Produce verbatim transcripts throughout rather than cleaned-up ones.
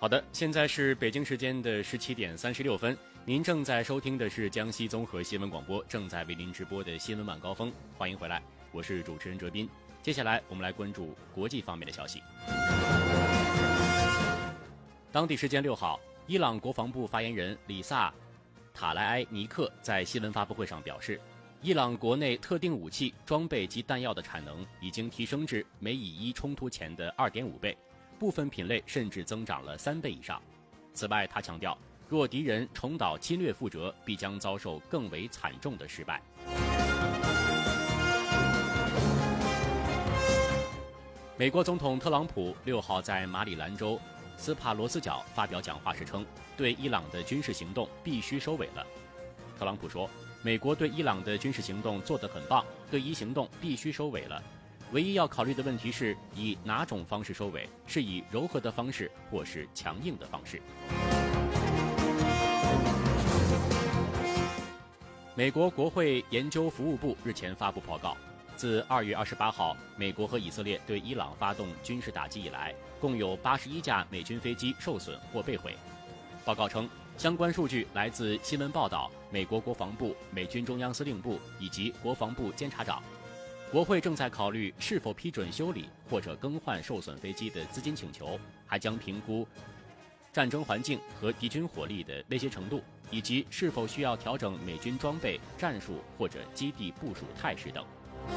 好的，现在是北京时间的十七点三十六分，您正在收听的是江西综合新闻广播正在为您直播的新闻晚高峰，欢迎回来，我是主持人哲斌。接下来我们来关注国际方面的消息。当地时间六号，伊朗国防部发言人里萨塔莱埃尼克在新闻发布会上表示，伊朗国内特定武器、装备及弹药的产能已经提升至美以伊冲突前的 二点五倍，部分品类甚至增长了三倍以上。此外，他强调，若敌人重蹈侵略覆辙，必将遭受更为惨重的失败。美国总统特朗普六号在马里兰州斯帕罗斯角发表讲话时称，对伊朗的军事行动必须收尾了。特朗普说，美国对伊朗的军事行动做得很棒，对伊行动必须收尾了。唯一要考虑的问题是以哪种方式收尾，是以柔和的方式或是强硬的方式。美国国会研究服务部日前发布报告，自二月二十八号美国和以色列对伊朗发动军事打击以来，共有八十一架美军飞机受损或被毁。报告称，相关数据来自新闻报道、美国国防部、美军中央司令部以及国防部监察长。国会正在考虑是否批准修理或者更换受损飞机的资金请求，还将评估战争环境和敌军火力的威胁程度，以及是否需要调整美军装备、战术或者基地部署态势等。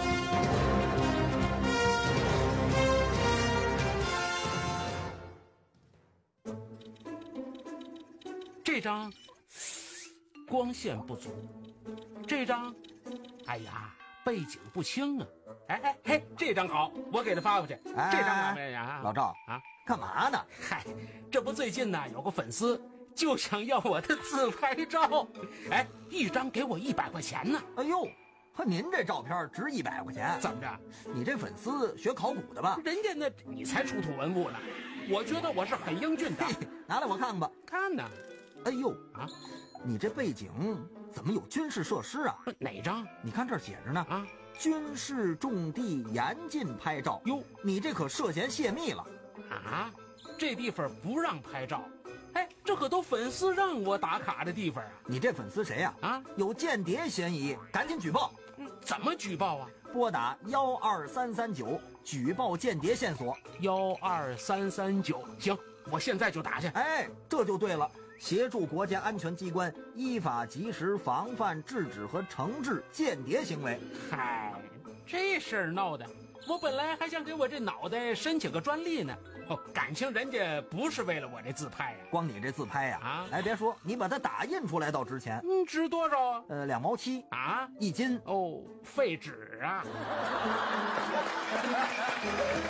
这张光线不足，这张，哎呀，背景不清啊！哎哎嘿，这张好，我给他发过去。 哎、 这张哪位呀？ 老赵啊， 干嘛呢？ 嗨，这不最近呢有个粉丝就想要我的自拍照，哎，一张给我一百块钱呢。 哎呦，呵，您这照片值一百块钱？ 怎么着？ 你这粉丝学考古的吧？ 人家那你才出土文物呢，我觉得我是很英俊的。 拿来我看看吧。 看呢。 哎呦啊， 你这背景怎么有军事设施啊？ 哪张？ 你看这儿写着呢啊， 军事重地严禁拍照。哟，你这可涉嫌泄密了啊！这地方不让拍照，哎，这可都粉丝让我打卡的地方啊！ 你这粉丝谁呀？啊，有间谍嫌疑，赶紧举报。 嗯，怎么举报啊？ 拨打幺二三三九举报间谍线索。 幺二三三九，行，我现在就打去。 哎，这就对了。协助国家安全机关依法及时防范、制止和惩治间谍行为。 嗨，这事儿闹的，我本来还想给我这脑袋申请个专利呢。哦，感情人家不是为了我这自拍呀、啊， 光你这自拍呀、啊，啊，哎，别说，你把它打印出来倒值钱。 嗯，值多少啊？ 呃，两毛七啊， 一斤。 哦，废纸啊。